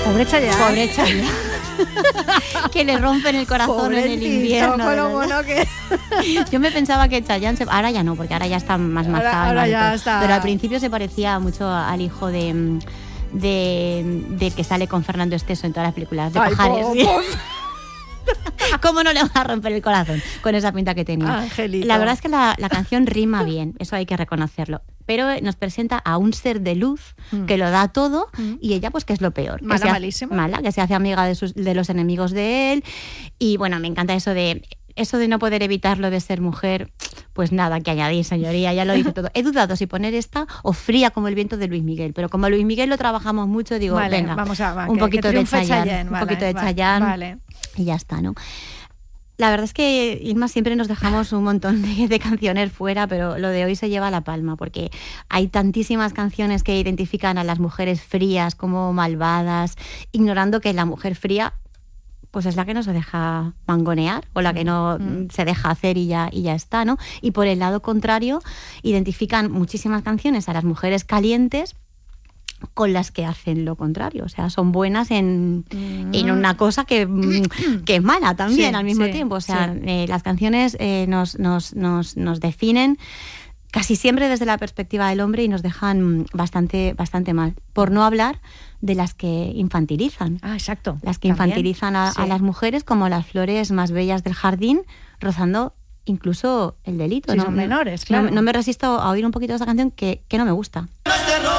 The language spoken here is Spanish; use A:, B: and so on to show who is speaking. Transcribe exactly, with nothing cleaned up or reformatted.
A: Pobre Chayanne.
B: Pobre Chayanne. Que le rompen el corazón
A: Pobrecito,
B: en el invierno.
A: con lo mono que...
B: Yo me pensaba que Chayanne, se... ahora ya no, porque ahora ya está más
A: Ahora-
B: mazado.
A: ahora ya está.
B: Pero al principio se parecía mucho al hijo de, de, de que sale con Fernando Esteso en todas las películas de
A: Ay,
B: Pajares.
A: po-
B: ¿Sí?
A: po-
B: ¿Cómo no le va a romper el corazón con esa pinta que tenía?
A: Angelito.
B: La verdad es que la, la canción rima bien, eso hay que reconocerlo. Pero nos presenta a un ser de luz
A: Mm.
B: que lo da todo
A: Mm.
B: y ella, pues, que es lo peor.
A: Mala,
B: que se hace-
A: malísima.
B: Mala, que se hace amiga de, sus, de los enemigos de él. Y bueno, me encanta eso de... Eso de no poder evitarlo de ser mujer, pues nada que añadir, señoría, ya lo dice todo. He dudado si poner esta o Fría como el viento de Luis Miguel, pero como Luis Miguel lo trabajamos mucho, digo,
A: Vale,
B: venga,
A: vamos a va,
B: un
A: que-
B: poquito
A: que
B: de
A: triunfe
B: Chayanne,
A: Chayanne,
B: un
A: vale,
B: poquito de
A: vale,
B: Chayanne
A: vale.
B: y ya está, ¿no? La verdad es que, Irma, siempre nos dejamos un montón de, de canciones fuera, pero lo de hoy se lleva la palma, porque hay tantísimas canciones que identifican a las mujeres frías como malvadas, ignorando que la mujer fría pues es la que no se deja mangonear o la que no
A: Mm.
B: se deja hacer y ya, y ya está, ¿no? Y por el lado contrario, identifican muchísimas canciones a las mujeres calientes con las que hacen lo contrario. O sea, son buenas en,
A: Mm.
B: en una cosa que, mm, que es mala también
A: Sí,
B: al mismo
A: sí,
B: tiempo. O sea,
A: sí.
B: eh, las canciones eh, nos, nos, nos, nos definen casi siempre desde la perspectiva del hombre y nos dejan bastante, bastante mal. Por no hablar de las que infantilizan.
A: Ah, exacto.
B: Las que
A: También.
B: infantilizan a,
A: Sí.
B: a las mujeres como las flores más bellas del jardín, rozando incluso el delito.
A: Sí,
B: ¿no?
A: son menores,
B: No-
A: claro.
B: No, me resisto a oír un poquito de esa canción que, que no me gusta.